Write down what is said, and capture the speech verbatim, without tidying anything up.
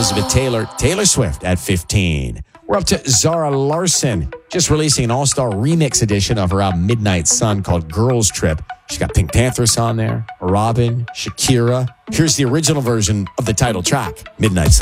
Elizabeth Taylor, Taylor Swift at fifteen. We're up to Zara Larsson, just releasing an all-star remix edition of her album Midnight Sun called Girls Trip. She's got Pink Panthers on there, Robin, Shakira. Here's the original version of the title track, Midnight Sun.